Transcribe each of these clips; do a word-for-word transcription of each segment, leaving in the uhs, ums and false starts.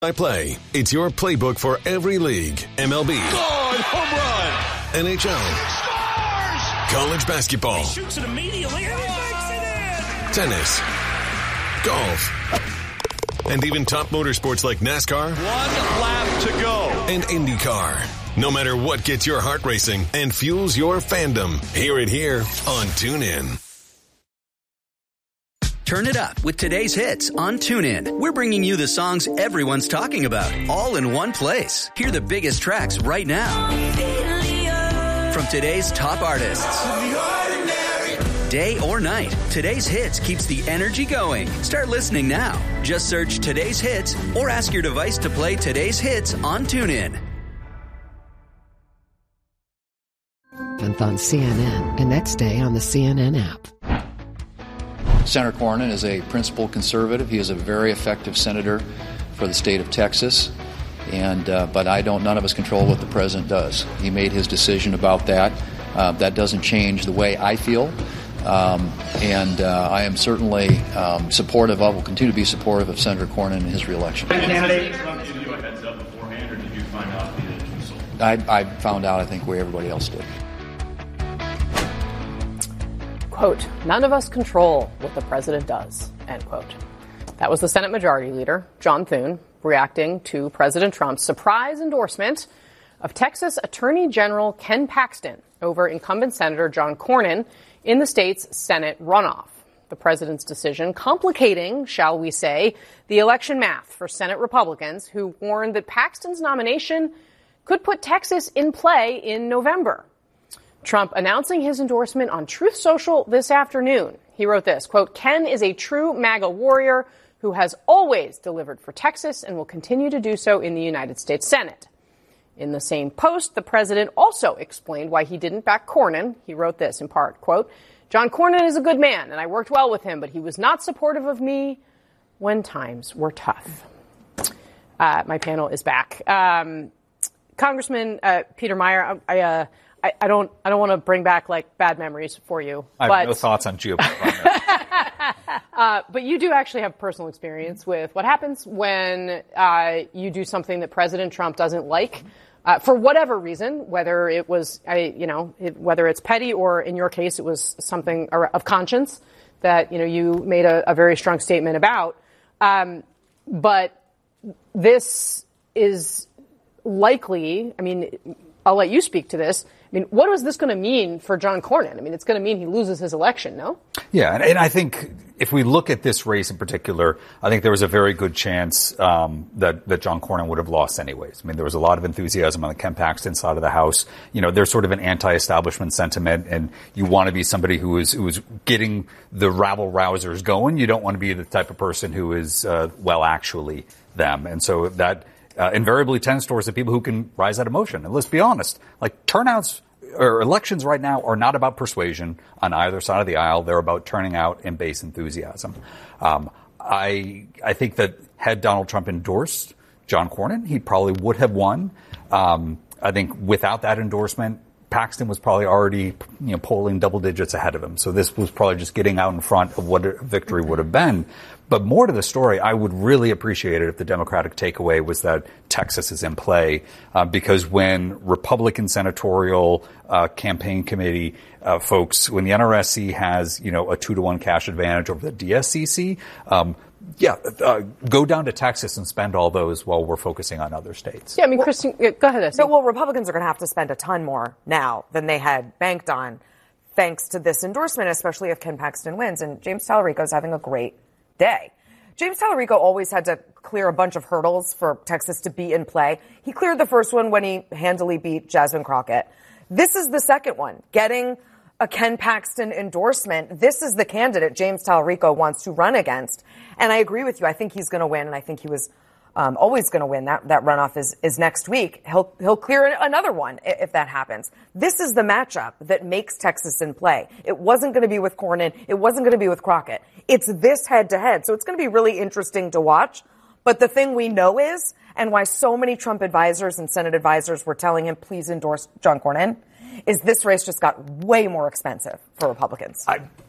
I play. It's your playbook for every league. M L B. God, home run. N H L. Scores! College basketball. He shoots it immediately. And he makes it in. Tennis. Golf. And even top motorsports like NASCAR. One lap to go. And IndyCar. No matter what gets your heart racing and fuels your fandom, hear it here on TuneIn. Turn it up with today's hits on TuneIn. We're bringing you the songs everyone's talking about, all in one place. Hear the biggest tracks right now. From today's top artists. Day or night, today's hits keeps the energy going. Start listening now. Just search today's hits or ask your device to play today's hits on TuneIn. On C N N, and next day on the C N N app. Senator Cornyn is a principled conservative. He is a very effective senator for the state of Texas. And uh, but I don't. None of us control what the president does. He made his decision about that. Uh, that doesn't change the way I feel. Um, and uh, I am certainly um, supportive of, will continue to be supportive of Senator Cornyn and his reelection. Candidate, did you give a heads up beforehand, or did you find out via consult? I, I found out, I think, where everybody else did. Quote, none of us control what the president does, end quote. That was the Senate Majority Leader, John Thune, reacting to President Trump's surprise endorsement of Texas Attorney General Ken Paxton over incumbent Senator John Cornyn in the state's Senate runoff. The president's decision complicating, shall we say, the election math for Senate Republicans who warned that Paxton's nomination could put Texas in play in November. Trump announcing his endorsement on Truth Social this afternoon. He wrote this, quote, Ken is a true MAGA warrior who has always delivered for Texas and will continue to do so in the United States Senate. In the same post, the president also explained why he didn't back Cornyn. He wrote this in part, quote, John Cornyn is a good man and I worked well with him, but he was not supportive of me when times were tough. Uh, my panel is back. Um, Congressman uh, Peter Meijer, I, I uh, I, I don't. I don't want to bring back like bad memories for you. I but, have no thoughts on geopolitics. uh, but you do actually have personal experience with what happens when uh, you do something that President Trump doesn't like, uh, for whatever reason. Whether it was, I, you know, it, whether it's petty or in your case it was something of conscience that you know you made a, a very strong statement about. Um, but this is likely. I mean, I'll let you speak to this. I mean, what is this going to mean for John Cornyn? I mean, it's going to mean he loses his election, no? Yeah, and, and I think if we look at this race in particular, I think there was a very good chance um, that, that John Cornyn would have lost anyways. I mean, there was a lot of enthusiasm on the Ken Paxton side of the House. You know, there's sort of an anti-establishment sentiment, and you want to be somebody who is who is getting the rabble-rousers going. You don't want to be the type of person who is, uh, well, actually them. And so that Uh, invariably tends towards the people who can rise out of motion. And let's be honest, like turnouts or elections right now are not about persuasion on either side of the aisle. They're about turning out and base enthusiasm. Um, I I think that had Donald Trump endorsed John Cornyn, he probably would have won. Um, I think without that endorsement, Paxton was probably already, you know, polling double digits ahead of him. So this was probably just getting out in front of what a victory would have been. But more to the story, I would really appreciate it if the Democratic takeaway was that Texas is in play, uh, because when Republican senatorial uh, campaign committee uh, folks, when the N R S C has, you know, a two to one cash advantage over the D S C C, um, yeah, uh, go down to Texas and spend all those while we're focusing on other states. Yeah, I mean, well, Christine, go ahead. No, well, Republicans are going to have to spend a ton more now than they had banked on, thanks to this endorsement, especially if Ken Paxton wins. And James Talarico's having a great day. James Talarico always had to clear a bunch of hurdles for Texas to be in play. He cleared the first one when he handily beat Jasmine Crockett. This is the second one, getting a Ken Paxton endorsement. This is the candidate James Talarico wants to run against. And I agree with you. I think he's going to win, and I think he was um, always going to win. That that runoff is, is next week. He'll he'll clear another one if that happens. This is the matchup that makes Texas in play. It wasn't going to be with Cornyn. It wasn't going to be with Crockett. It's this head-to-head. So it's going to be really interesting to watch. But the thing we know is, and why so many Trump advisors and Senate advisors were telling him, please endorse John Cornyn, is this race just got way more expensive for Republicans. I,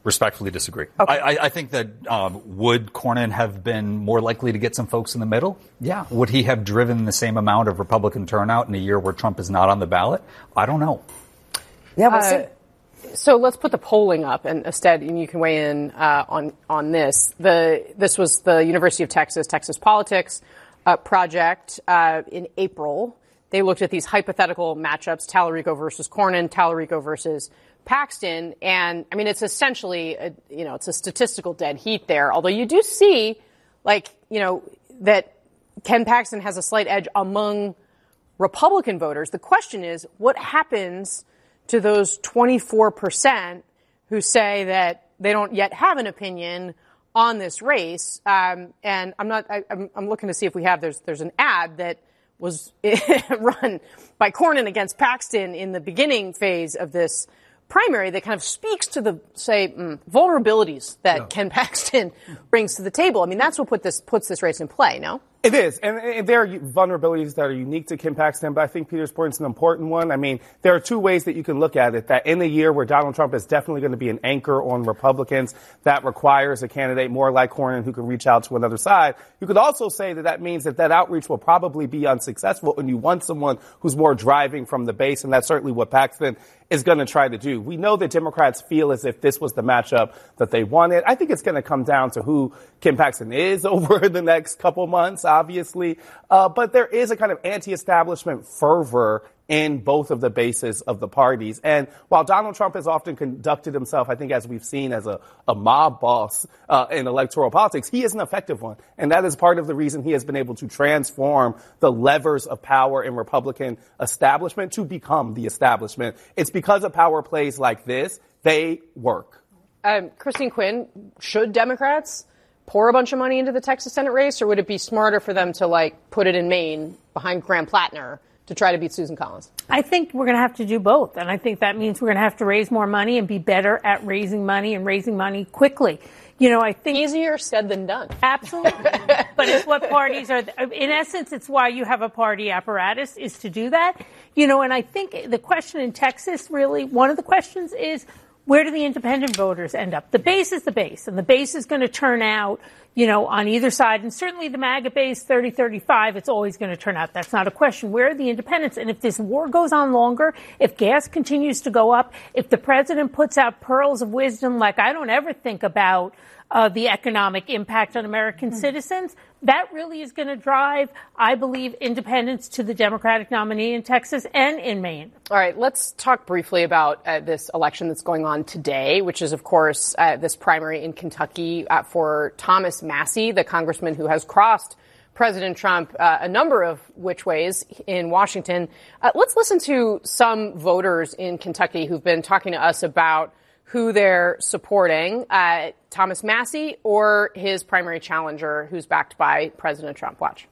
Respectfully disagree. Okay. I, I think that um, would Cornyn have been more likely to get some folks in the middle? Yeah. Would he have driven the same amount of Republican turnout in a year where Trump is not on the ballot? I don't know. Yeah, we'll uh, see. So let's put the polling up, and instead, and you can weigh in uh, on on this. The this was the University of Texas Texas Politics uh, project uh, in April. They looked at these hypothetical matchups: Tallarico versus Cornyn, Tallarico versus Paxton, and I mean, it's essentially, a, you know, it's a statistical dead heat there. Although you do see, like, you know, that Ken Paxton has a slight edge among Republican voters. The question is, what happens to those twenty-four percent who say that they don't yet have an opinion on this race? Um, and I'm not, I, I'm, I'm looking to see if we have, there's, there's an ad that was run by Cornyn against Paxton in the beginning phase of this primary that kind of speaks to the, say, mm, vulnerabilities that yeah. Ken Paxton brings to the table. I mean, that's what put this, puts this race in play, no? It is, and, and there are vulnerabilities that are unique to Ken Paxton, but I think Peter's point is an important one. I mean, there are two ways that you can look at it, that in a year where Donald Trump is definitely going to be an anchor on Republicans, that requires a candidate more like Cornyn who can reach out to another side. You could also say that that means that that outreach will probably be unsuccessful, and you want someone who's more driving from the base, and that's certainly what Paxton is going to try to do. We know that Democrats feel as if this was the matchup that they wanted. I think it's going to come down to who Ken Paxton is over the next couple months, obviously. Uh, but there is a kind of anti-establishment fervor in both of the bases of the parties. And while Donald Trump has often conducted himself, I think, as we've seen, as a, a mob boss uh, in electoral politics, he is an effective one. And that is part of the reason he has been able to transform the levers of power in Republican establishment to become the establishment. It's because of power plays like this, they work. Um, Christine Quinn, should Democrats pour a bunch of money into the Texas Senate race, or would it be smarter for them to, like, put it in Maine behind Graham Plattner to try to beat Susan Collins? I think we're going to have to do both. And I think that means we're going to have to raise more money and be better at raising money and raising money quickly. You know, I think easier said than done. Absolutely. But it's what parties are. In essence, it's why you have a party apparatus, is to do that. You know, and I think the question in Texas, really, one of the questions is, where do the independent voters end up? The base is the base, and the base is going to turn out, you know, on either side. And certainly the MAGA base, thirty thirty-five, it's always going to turn out. That's not a question. Where are the independents? And if this war goes on longer, if gas continues to go up, if the president puts out pearls of wisdom like I don't ever think about uh, the economic impact on American mm-hmm. citizens, that really is going to drive, I believe, independents to the Democratic nominee in Texas and in Maine. All right, let's talk briefly about uh, this election that's going on today, which is, of course, uh, this primary in Kentucky uh, for Thomas Massie, the congressman who has crossed President Trump uh, a number of which ways in Washington. Uh, let's listen to some voters in Kentucky who've been talking to us about who they're supporting, uh, Thomas Massie or his primary challenger who's backed by President Trump. Watch.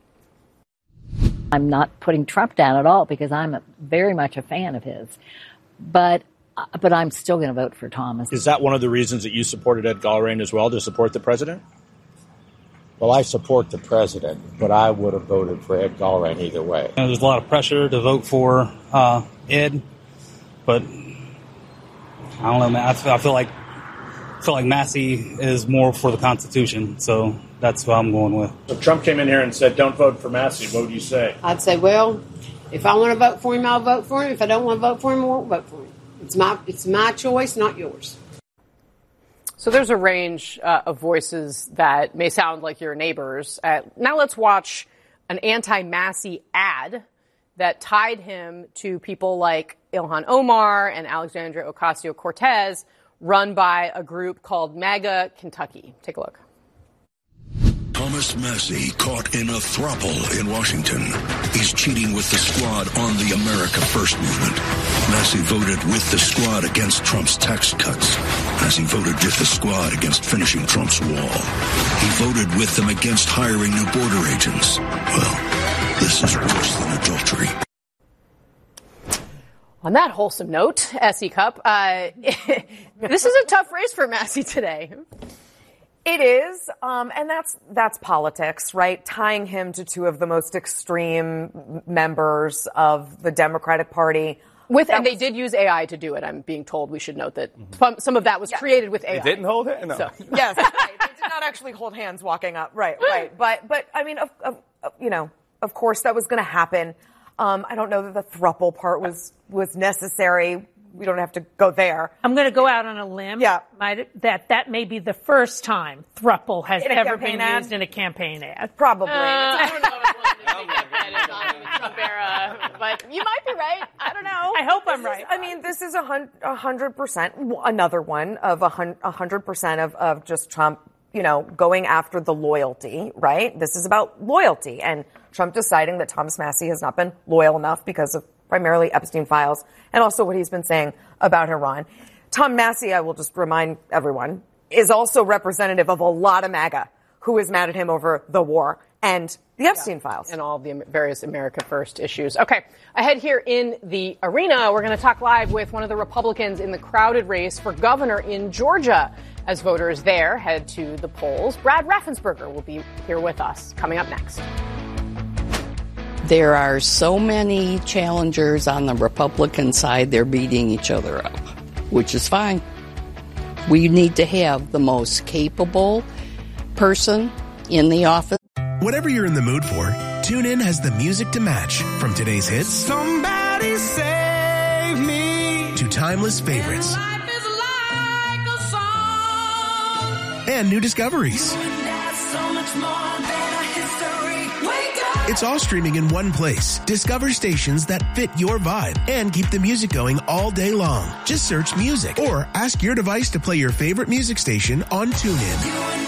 I'm not putting Trump down at all because I'm a, very much a fan of his. But but I'm still going to vote for Thomas. Is that one of the reasons that you supported Ed Gallrein as well, to support the president? Well, I support the president, but I would have voted for Ed Gallrein either way. You know, there's a lot of pressure to vote for uh, Ed, but I don't know, man. I feel, I feel like I feel like Massie is more for the Constitution, so that's what I'm going with. If Trump came in here and said, "Don't vote for Massie," what would you say? I'd say, well, if I want to vote for him, I'll vote for him. If I don't want to vote for him, I won't vote for him. It's my it's my choice, not yours. So there's a range uh, of voices that may sound like your neighbors. Uh, now let's watch an anti-Massie ad that tied him to people like Ilhan Omar and Alexandria Ocasio-Cortez, run by a group called MAGA Kentucky. Take a look. Thomas Massie caught in a throuple in Washington. He's cheating with the squad on the America First movement. Massie voted with the squad against Trump's tax cuts. Massie voted with the squad against finishing Trump's wall. He voted with them against hiring new border agents. Well, this is worse than adultery. On that wholesome note, S E Cup, uh, this is a tough race for Massie today. It is, um, and that's that's politics, right? Tying him to two of the most extreme members of the Democratic Party. With and they did use A I to do it. I'm being told we should note that some, some of that was Yeah. created with A I. They didn't hold it? No. So, Yes, right. They did not actually hold hands walking up. Right, right. But, but I mean, of, of, of, you know, of course that was going to happen. Um, I don't know that the throuple part was, was necessary. We don't have to go there. I'm going to go out on a limb. Yeah. Might, that that may be the first time throuple has In a ever campaign been ad? used in a campaign ad. Probably. Uh, I don't know if it's one of the big that is on the Trump era, but you might be right. I don't know. I hope I'm This is- right. I mean, this is a hun- a hundred percent, another one of a hun- a hundred percent of, of just Trump, you know, going after the loyalty, right? This is about loyalty and Trump deciding that Thomas Massie has not been loyal enough because of primarily Epstein files and also what he's been saying about Iran. Tom Massie, I will just remind everyone, is also representative of a lot of MAGA who is mad at him over the war and the Epstein Yeah. files. And all of the various America First issues. Okay, ahead here in the arena, we're going to talk live with one of the Republicans in the crowded race for governor in Georgia. As voters there head to the polls, Brad Raffensperger will be here with us coming up next. There are so many challengers on the Republican side, they're beating each other up, which is fine. We need to have the most capable person in the office. Whatever you're in the mood for, TuneIn has the music to match. From today's hits, Somebody save me. to timeless favorites. Life is like a song. And new discoveries. That's so much more than a history. Wake up. It's all streaming in one place. Discover stations that fit your vibe and keep the music going all day long. Just search music or ask your device to play your favorite music station on TuneIn.